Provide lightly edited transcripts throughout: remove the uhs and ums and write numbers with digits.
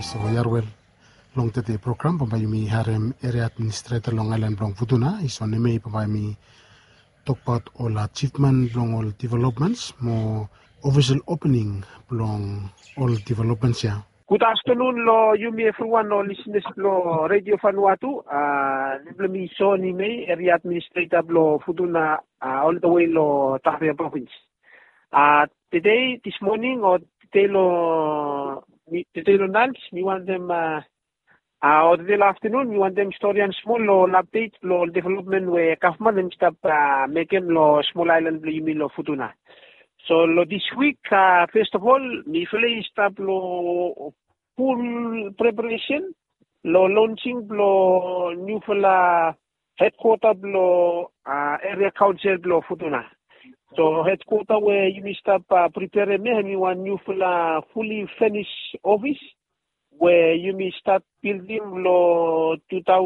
iso yarwel long tete program pamayumi harem area administrator long island long futuna iso neme pamayumi tokpat all achievement long all developments mo official opening long all developments ya. Good afternoon, lo Yumi everyone, lo listeners lo Radio Vanuatu. Niblami so ni me area administrator lo Futuna all the way lo Tahria province. Today, this morning or today lo lunch, we want them or today afternoon, we want them story and small lo update lo development where government and stuff make them lo small island lo Yumi lo Futuna. So this week, first of all, we start lo full preparation, lo launching lo new fula headquarter lo area council lo Futuna. So headquarter where you start prepare me one new fula fully finished office where you may start building lo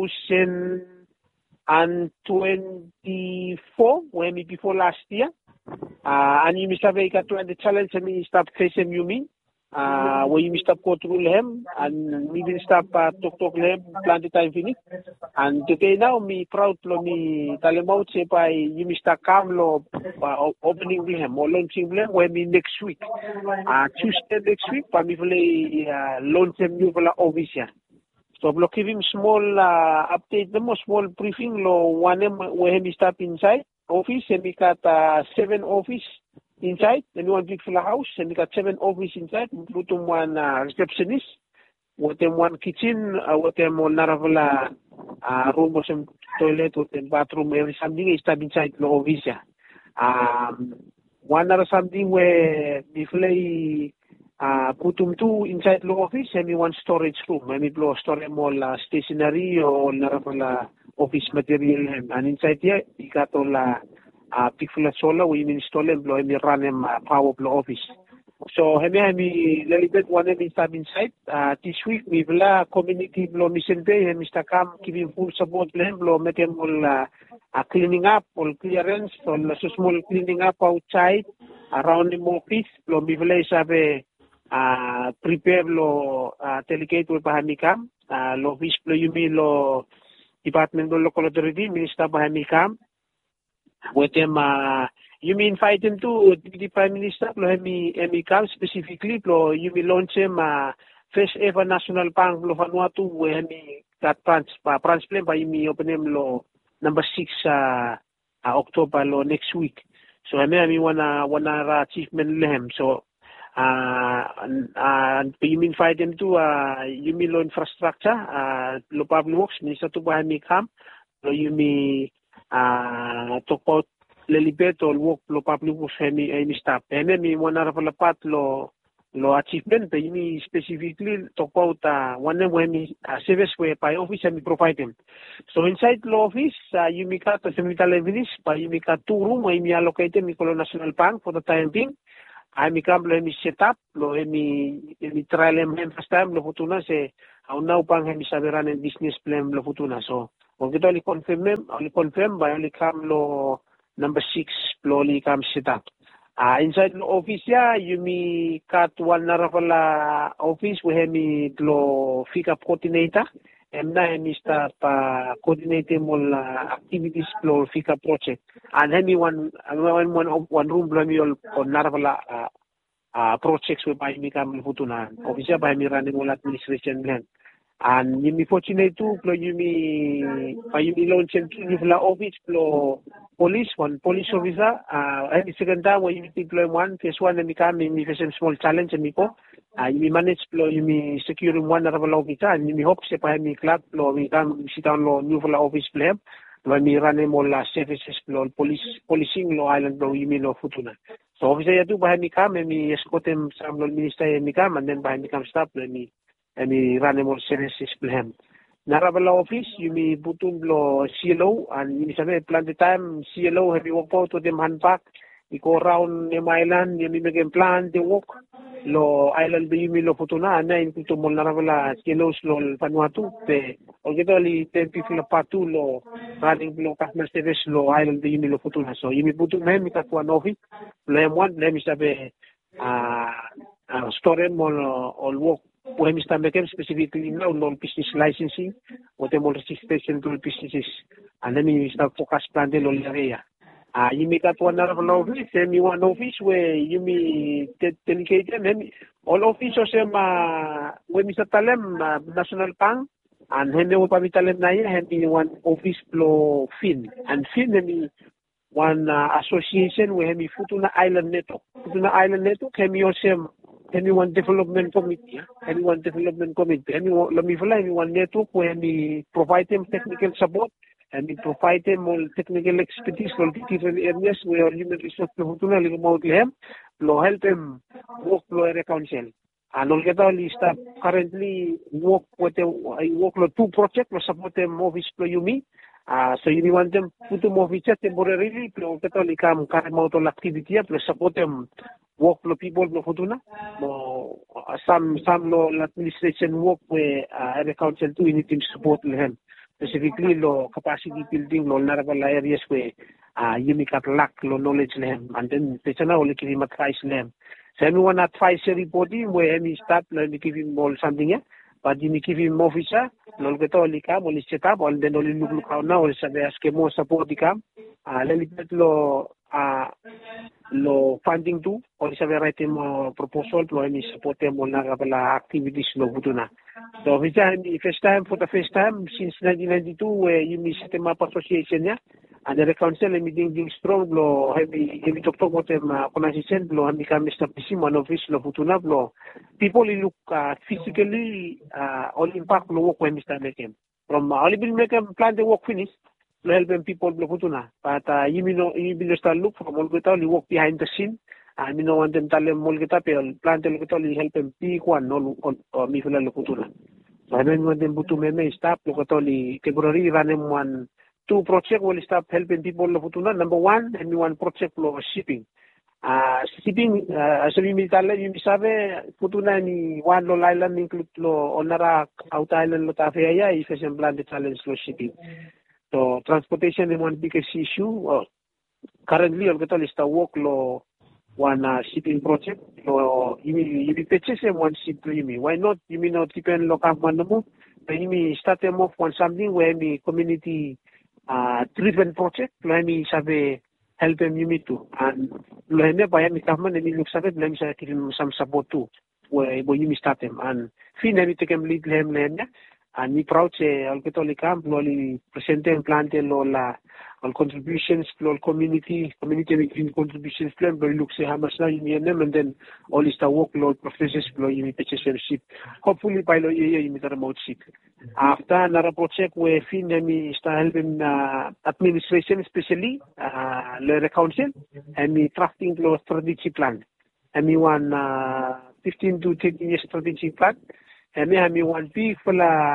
2024 when before last year. And you must have the challenge and you start facing you mean where you must go through them and we will start talk them plan the time finish and today now me proud lo me talemau say by you must come lo opening them or launching them where me next week Tuesday next week but me launch them new official. So we'll give him small update them or small briefing lo one where he start inside office and we got 7 office inside and one big full house and we got 7 office inside including one receptionist with them one kitchen with them all naravala room or some toilet with them bathroom every something is inside the office one other something where we play kutum two inside the office and we one storage room and we blow store more stationery or naravala office material and inside here we got all big full solar we install and blow and run them power blow office. So hemi little bit one of inside this week we will community blow mission day and Mr. Kam giving full support them blow make them all cleaning up all clearance all so small cleaning up outside around the office blow we will have prepare lo delegate with Bahamikam lo office blow you mean lo Department of Local Authority, Minister Bahamikam. With them, you mean invite them to Deputy Prime Minister, Bahamikam specifically, you will launch him first ever National Bank of Vanuatu, where he got branch plan by me open him law number 6 October law next week. So I mean, one achievement lehem. So and you mean invite them to you mean law infrastructure, law public works, Minister to Bahamikam, you mean talk about Lelibet or work law public works any staff. And then me one of the part law achievement, but you mean specifically talk about one of when service where by office and we provide them. So inside law office, you make out the semital evidence, but you make out 2 rooms where you allocate them in National Bank for the time being. I make up let me set up lo me trial them first time lo futuna say how now pang hemi saberan and business plan lo futuna so only confirm by only come lo number 6 lo only come set up inside the office you me cut one naravala office we hemi lo fika coordinator and now hemi start coordinating all activities lo fika project and hemi one room lo me on naravala projects we by me come futuna office by me running all administration plan and you me fortunate to you me launch into office lo police one police officer every second time when you deploy one first one and become me face small challenge and me you manage you me secure one level officer and you hope se pa me club lo we come sit down lo new office plan when me run all services lo policing lo island lo you me lo futuna so officer ya tu ba me come me escort them some lo minister me come and then by me come staff lo me and we run more services plan. Narabala office, you may butun lo CLO and you may plan the time CLO have you walk out to them hand back. You go around the island, you may make a plan the walk. Lo island you may lo futuna and then to mo narabala CLOs lo Vanuatu. The already 10 people apart to lo running lo customer service lo island you may lo futuna. So you may butun me kat one office. Lo one let me have a story more all work we Mr. Mekem specifically now no business licensing or the registration to businesses and then we start focus plan the area. You make up one office, and you one office where you may delegate them. All officers when Mr. Talem National Bank and Henry Pavitalem Naya had one office flow fin and fin one association where we Futuna Island Network. Futuna Island Network can be also anyone development committee, anyone network where we provide them technical support and we provide them all technical expertise for different areas where human resource Futuna help them work for a council. And all get all staff currently work with two projects to support them office for Yumi. So you want them put them office temporarily, to come carry out all activity to support them work for people for Futuna. Some administration work where the council to anything support them. Specifically lo capacity building lo narabal areas where you make up lack lo knowledge them and then they only give him advice them. So anyone advisory body where any start let me give him all something but you give him officer lo get all come only set up and then only look out now or sabi ask more support come let lo funding too or sabi write him proposal lo any support them on narabal activities lo Futuna. So for the first time since 1992 where you miss the map association and the council meeting strong lo heavy talk about them conversation lo and become establishing one office lo Futuna lo people look physically all impact lo work when Mr. Mekem from only been Mekem plan the work finish lo help them people lo Futuna but you start look from all only work behind the scene. I mean, no one them tell them molgeta pel plant locally help them pick one no mi fula locutuna. So I don't want them to me stop locally temporary run them 2 project will stop helping people locutuna. Number 1 and one project for shipping. Shipping as we meet you sabe Futuna ni one lo island include lo onara out island lo tafeya if a plant the challenge lo shipping. So transportation is one biggest issue. Currently all is the work lo one shipping project. So you purchase one ship to me. Why not? You mean not depend local one more. You start them off on something where me community driven project. Where me sabe help them you too. And where me buy me government and me look sabe let me give him some support too. Where you start them and finally take them lead them and me proud say all get all camp loli present them plant la all contributions to all community making contributions plan but look say how much now you need them and then all is the workload professors flow you purchase ship hopefully by lo you meet remote ship after another project where fin me start helping administration especially the council and me drafting the strategy plan and me one 15 to 30 years strategy plan and me one big for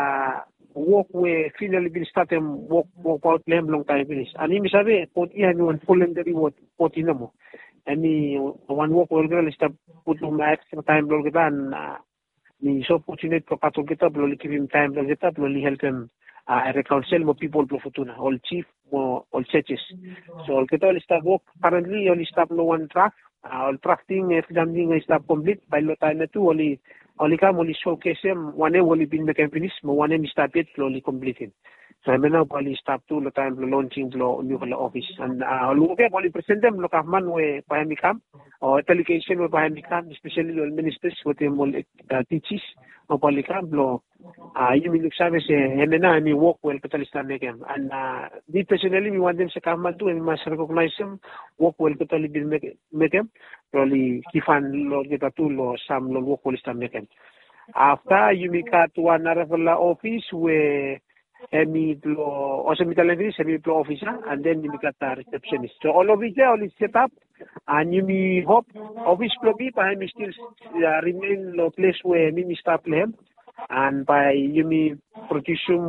work where finally been started work out long time finish. And me sabi put one voluntary work put mo. And me one work will girl start put my extra time lo kita and me so fortunate to patol kita lo give him time lo kita lo help him reconcile mo people pro Futuna all chief mo all churches. So all kita all start work currently all start no one track all drafting examining start complete by lo time na tu only showcase them one only been the companies one started slowly completed. So I now only start to the time launching new office and look at only present them look at man where by me come or delegation where by me come especially the ministers with them all teaches or polycam blow you mean look service and then I work well catalystan again and me personally we want them to come to and must recognize them work well totally make them probably kifan lo get a tool or some lo work well make them after you make to another office where me also me television semi officer and then you make a receptionist so all of it all is set up and you me hope office lobby by me still remain the place where me start them and by you me production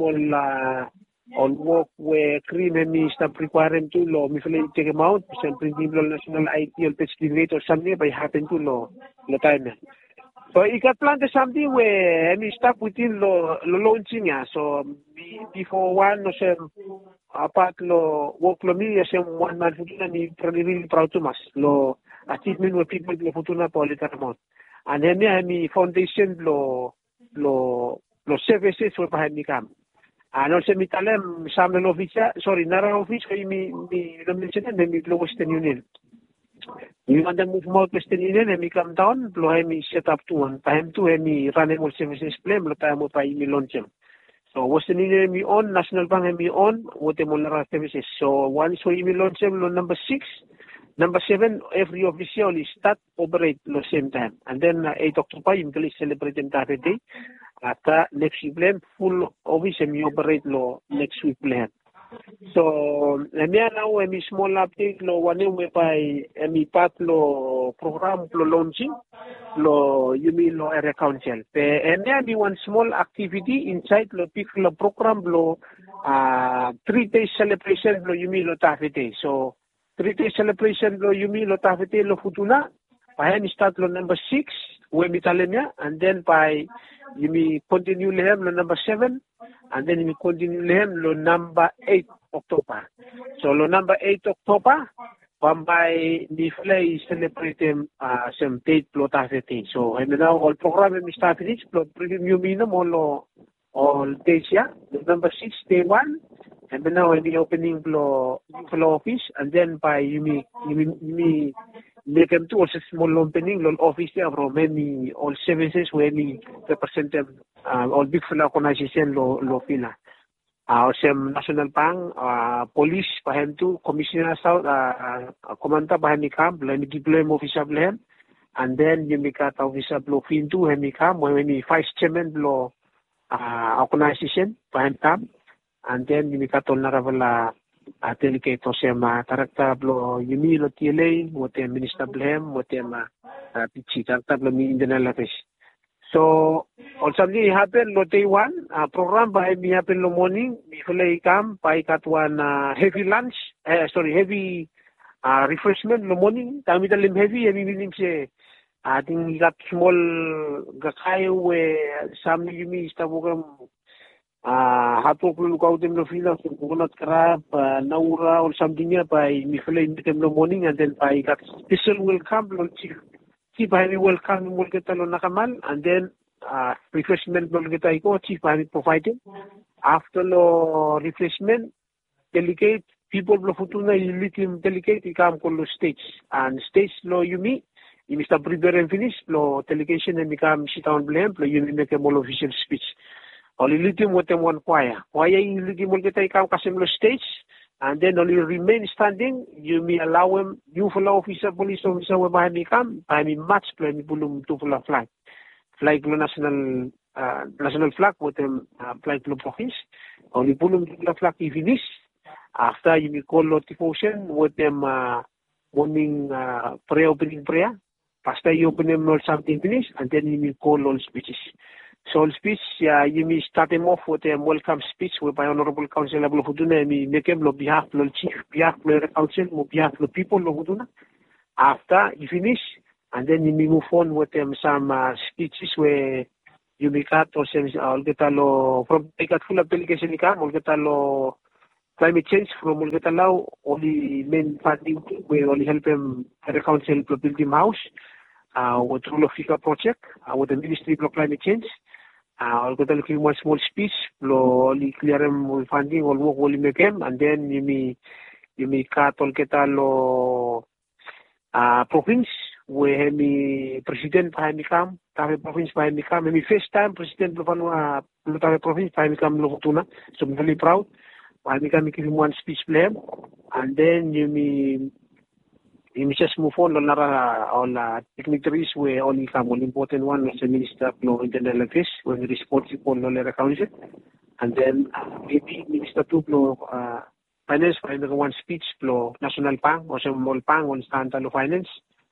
all work where cream and me start requiring to law me take them out some principal national IT or pesticide or something by happen to law the time. So I got planted something where me start within lo launching so before one no apart lo work lo me one man Futuna me really proud to mas lo achievement where people lo Futuna political amount and then me foundation lo lo services we pahay mi kam. Ano sa mi talem Samuel office, sorry, nara office ko mi mention mi Western Union. Mi mandang move mo Western Union mi come down, lo mi set up tuan. Pahem tu mi run all services plan, lo tayo mo pa mi launch. So Western Union mi on, National Bank mi on, wote mo lara services. So once we mi launch lo number 6. Number 7, every official is start operate the same time. And then 8 October, you can celebrate the day. At next week plan, full office you operate lo next week plan. So, now small update lo one way by part lo program lo launching lo lo area council. And then one small activity inside lo pick lo program lo 3 days celebration lo lo tafete. So 3-day celebration lo lo tafete lo futuna. Pahen start lo number 6 we mitalemya, and then by continue lehem lo number 7, and then continue lehem lo number 8 October. So lo number 8 October pambay ni flay celebrate some date lo tafete. So now all program mi start finish lo yumi no mo all days ya. Number 6 day 1. And then now the opening floor office, and then by you make them to also small opening office there from many all services where we represent them all big floor organization lo pila. Some National Bank, police pahem tu, commissioner south, commander pahem ikam, lemi deploy officer pahem, and then you make out officer lo pintu pahem ikam, when we vice chairman lo organization pahem kam. And then you make a tolerable delegate to sema tarakta blo yumi lo TLA, what minister blame, what pichi tarakta blo mi internal affairs. So also happen lo day 1 program by me happen lo morning mi fulay kam by katwan heavy lunch heavy refreshment lo morning kami dalim heavy meaning say ating got small gakayo we some yumi istabugam hato ko ko dem no fila so coconut crab naura or something by mi fele in the morning, and then by got special welcome lo chief by welcome mo kita lo nakamal, and then refreshment lo kita iko chief by provided after lo refreshment delegate people lo futuna little delegate ikam ko lo stage, and stage lo yumi Mr. prepare and finish lo delegation and become sit down blame lo yumi make a more official speech. Only lithium with them one choir. Choir in lithium will get take out similar stage, and then only remain standing. You may allow him, you follow officer, police officer, where by me come, by me match plan bulum to full of flag. Flag national flag with them flag blue province. Only bulum to full of flag if finish. After you may call devotion with them morning prayer opening prayer. After you open them all something finish, and then you may call all speeches. So speech, you may start them off with a welcome speech by Honorable Council of Huduna, make them on behalf of the chief, behalf of the council, on behalf of the people of Huduna. After you finish, and then you may move on with them some speeches where you may cut or some Olgetalo from take a full application, Olgetalo climate change from Olgetalo, only main funding where only help them the council to build the house. With rule of FICA project, with the Ministry of Climate Change. I'll go to one small speech, only clear them funding, or work only make them, and then you may cut all get a province where me president behind me come, province behind me come, me first time president of province behind me come Lotuna, so I'm very proud. I give him one speech blame, and then you just move on all dignitaries where only come one important one is the Minister of Internal Affairs when responsible for the council, and then maybe Minister to Finance by one speech for National Bank or some more bank on standard finance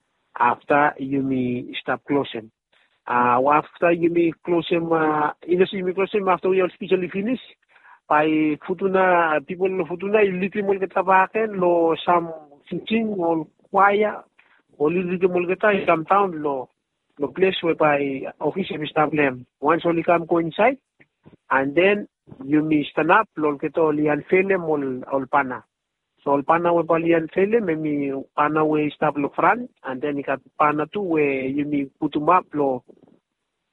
after you may stop closing. After you may close him, after we all speech only finish. By Futuna, people of Futuna, little Mulgetabaken, lo some teaching or choir, or little Mulgeta, come down, the place whereby official staff them. Once only come go inside, and then you may stand up, Lolketo, Lian Felem, or Pana. So, Pana with Lian Felem, maybe Pana way staff lo front, and then you got Pana too, where you may put them up,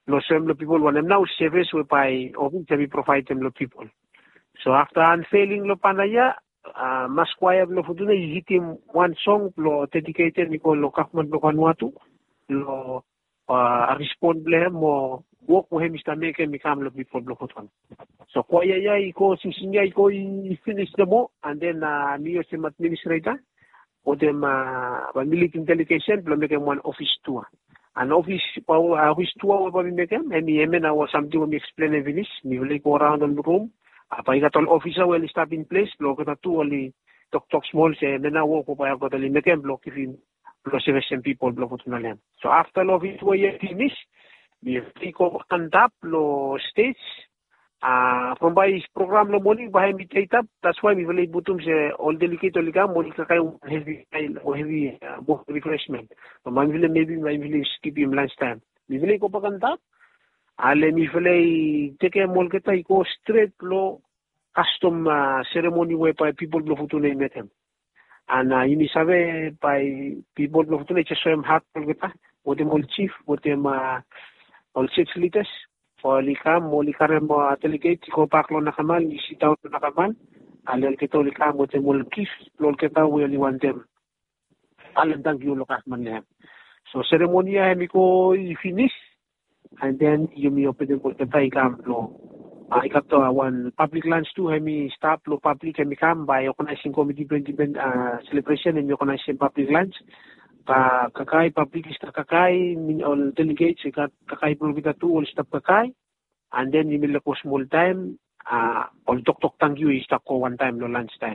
lo sem lo people one now service we by office we provide them lo people. So after unfailing lo panaya mas kwaya lo futuna him one song lo dedicated ni ko lo Kaufman lo Vanuatu lo respond blehem mo work mo hem istameke mi kam lo people lo futun. So kwaya ya iko sisinya iko finish the mo and then me as administrator or them military delegation lo make one office tour. An office tour we make and me was something we explain in finish me will go around the room. Apa ika tol officer will stop in place lo kata tu ali tok small se mena wo ko pa ko tali mekem block if lo se people block to nalan. So after lo office we finish we ko kantap lo stage from by program lo morning by me take up that's why we will butum se all delicate ligam mo ka kay heavy refreshment. So man will maybe skip him lunch time. We will ko pa kantap ale mi fele teke mol kita iko straight lo custom ceremony where by people lo futune met him. And ini sabe by people lo futune chesoem hat mol kita wote mol chief wote all six leaders for likam molikarem delegate ko paklo na kamal isitaw na kamal ale kita likam wote mol chief lo kita we only want them alam tang yu lo kasman le. So ceremony ya mi ko finish and then you may open the pay camp lo. I got one public lunch too. Hemi stop lo public hemi come by organizing committee celebration and organizing public lunch. Kakai public is kakai min all delegates kakai pro kita too all stop kakai and then you will ko small time all tok tang you is stop ko one time lo lunch time.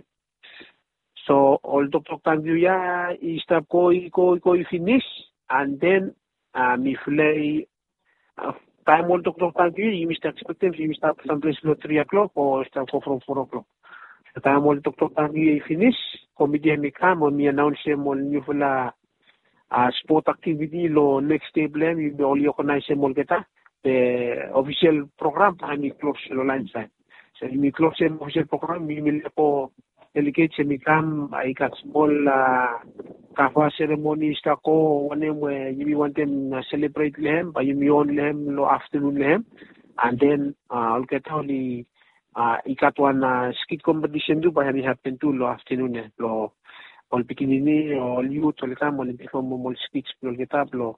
So all tok tang you ya is stop ko finish and then mi flay time all tok thank you must expect them you start someplace at 3 o'clock or start from 4 o'clock. The time all tok thank you finish committee me come or me announce them all new fula sport activity lo next day blame you all organize them all kita the official program time close lo lunch time. So me close them official program me will po delegates me come I got small kafa ceremony sta ko one where you want them celebrate them by you on them lo afternoon them and then all get only ikat one skit competition do by happen to lo afternoon lo all pikinini all youth all come all perform all skits lo get up lo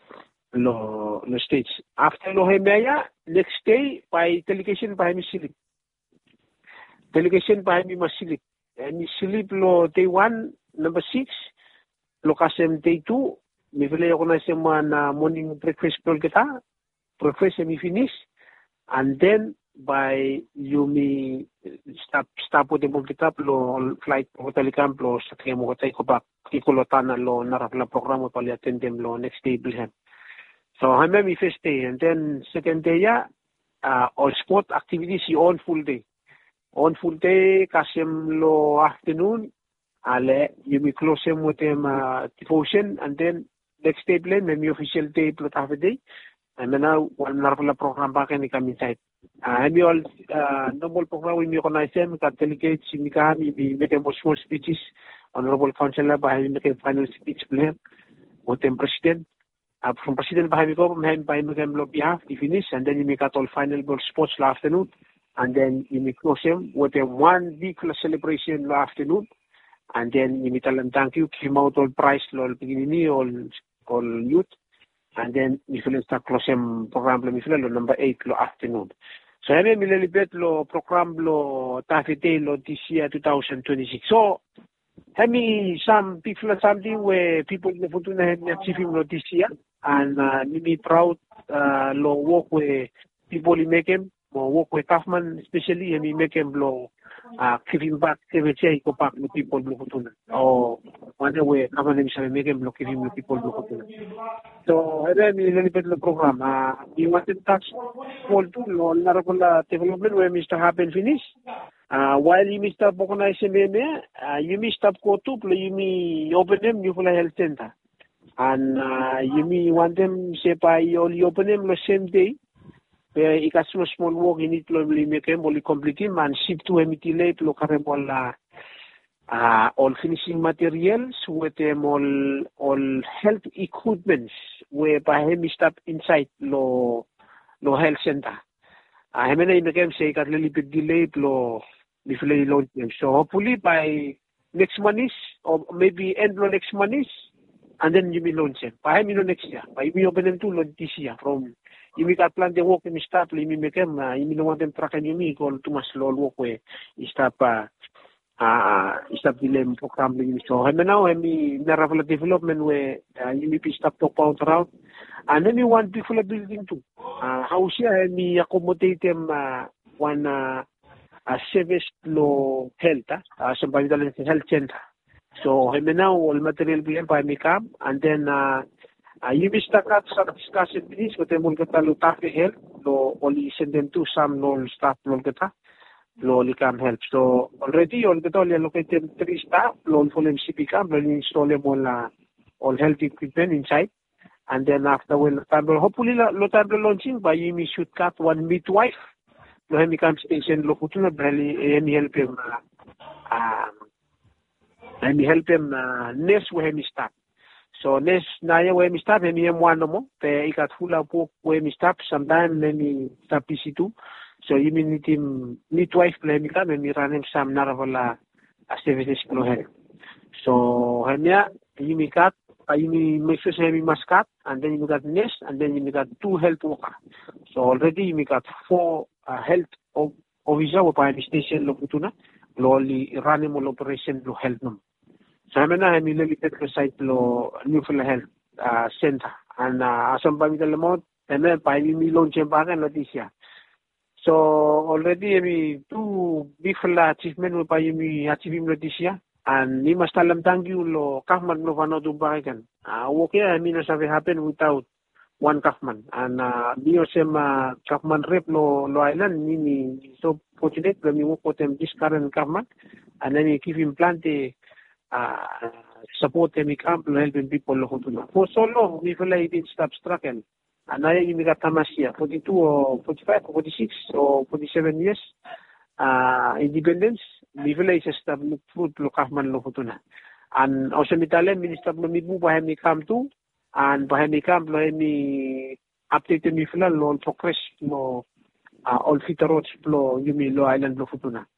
stage after lo hemaya next day by delegation by me silip delegation by me masilip and silip lo day 1 number 6 lokasem day 2 mi vile ko na semana morning breakfast pol kita breakfast mi finish and then by you me stop with the kita lo flight ko telecamp lo sa kaya mo ko back ikulotana lo narap la programa pali attend them lo next day bilhan. So I'm mi first day and then second day ya all sport activities on full day kasem lo afternoon ale you may close him with him devotion and then next day plan may official day plot half a day and then now one narvala program back and come inside and we all normal program we organize them got delegates we make a small speeches honorable councillor by make a final speech plan with them president from president by go by them behalf we finish and then you make all final ball sports afternoon and then you may close him with a 1 week celebration afternoon. And then you tell them thank you, came out all price, all beginning, all youth. And then you will start closing program number 8 afternoon. So I mean mililibet lo program lo tafite lo this year 2026. So I mean some people something where people want to achieve lo this year and me proud lo work with people in make him work with Kaufman especially and me make him lo giving back every day go back to people blow kutuna or one way Kaufman misal make him block giving people blow kutuna. So I mean a little bit the program we wanted to touch small to lo narapala development where Mr. Happen finish while you Mr. Bokona SMM you Mr. Ko to you me open them you for health center and you me want them say by you open them the same day. Ikas small work in it probably make him only complete him and ship to emitilate local all finishing materials with them all health equipments whereby him stop inside lo lo health center. Hemena imekem say kat little bit delayed lo before launch them. So hopefully by next month or maybe end of next month, and then you will launch them. By next year, by you open them to launch this year from. You may plan the work in start, you may make them, you may want them track and you may call too much slow work where you stop delay program. So, I'm now, I'm in development where you may be stop to pound around. And then you want people building too. How shall I accommodate them one service low health, somebody health center. So, I'm now all material be by me come and then, you missed a cut some discussion with this, but then we'll get a lot of help. No, only send them to some no staff, no get no come help. So already, all get all allocated 3 staff, loan for them CP camp, and install them all health equipment inside. And then after when hopefully, lot of the launching, by you should cut 1 midwife. No, he comes station, Lokutuna, and help him, nurse where he start. So next naya where me stop me one mo pe ikat hula po where me stop sometime me stop PC2. So you mean him midwife play me come me run him some naravala services pro head. So hanya you me cut you me make sure me must cut and then you got nest and then you got 2 health worker. So already you got 4 health officer by the station Lokutuna loli run him operation to help them. So I'm limited to site lo Newfoundland Health Center and asam pa mi talamot and then pa mi launch bagan lo this year. So already mi 2 big achievement mo pa mi achieve lo this year and ni mas talam thank you lo kahman lo vano do bagan. Okay, I mean as happen without 1 kahman and mi osem kahman rep lo island ni so fortunate when we work with them this current kahman and then we give him plant support them camp helping people for so long we feel like it's stop struggle and I got Tamasia 42 or 45 or 46 or 47 years independence we feel like it's stop fruit lo kahman lo hutuna and also mitalen minister lo mibu bahay mi camp too and bahay mi camp lo mi update mi feel lo progress lo all fitarots lo yumi lo island lo hutuna.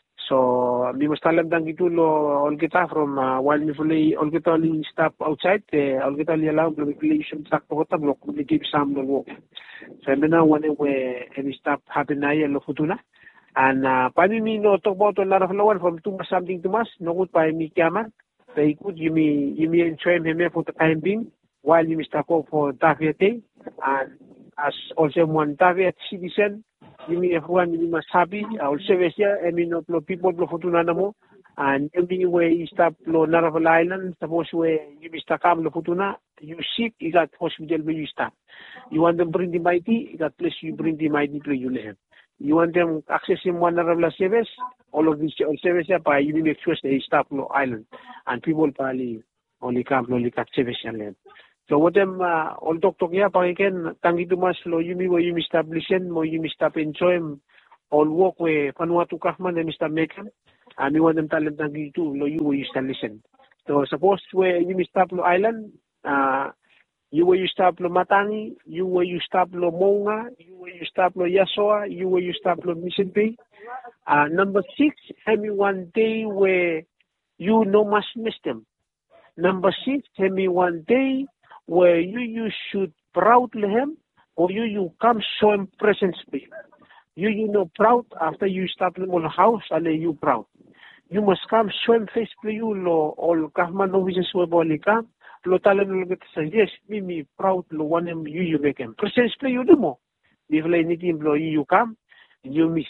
So we must tell them that we all get from while we fully all get only stop outside, all get only allow the regulation track to hotel block we keep some the walk. So now when we stop happen na yellow futuna and pani me no talk about a lot of lower from too much something too much no good by me kaman. Very good you me enjoy him for the time being while you stop off for Taviate and as also one Taviate citizen. Yumi everyone you must happy. I'll say here. I mean, no people blow futuna namo, and every way stop blow Naraval Island. Suppose where you stop come lo futuna, you sick, you got hospital where you stop. You want them bring the mighty, you got place you bring the mighty to you lehem. You want them accessing one Naraval service. All of these service by you make sure they stop lo island, and people probably only come only cut service land. So what them all talk ya pakiken tangi tumas lo yumi wo yumi establishen mo yumi stop enjoy all work we panuatu kahman and Mr. Mekan and you want them talent tangi tu lo you wo establishing. So suppose where yumi stop lo island you wo you stop lo Matangi, you wo you stop lo Monga, you wo you stop lo Yasoa, you wo you stop lo Mission Bay. Number 6, have me one day where you no must miss them. Number 6, have me one day where you should proudly him or you come show him presence be. You know proud after you start on house and you proud. You must come show him face play you lo all kahman offices we bolika lo talen lo get say yes me proud lo one him you make him presence play you demo. If like anything lo you come you miss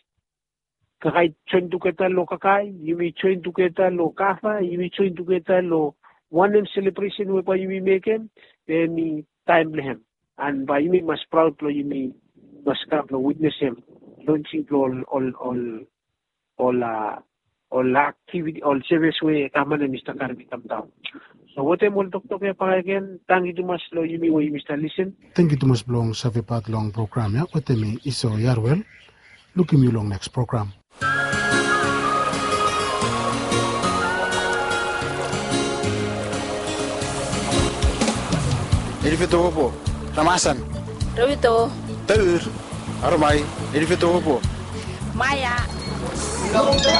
kahit train to kita lo kakay you may train to kita lo kafa you may train to kita lo one him celebration we pa you make him then time him and by you must proud lo you must come lo witness him launching all activity all service we kama na Mr. Karbi Tamtao. So what I'm talk ya pa again thank you much lo you Mr. Listen. Thank you too much blong sa vipat long program ya what me iso yarwell looking you long next program. Elifito po, Ramasan. Rawito. Taur. Armai, ini fitur apa? Maya.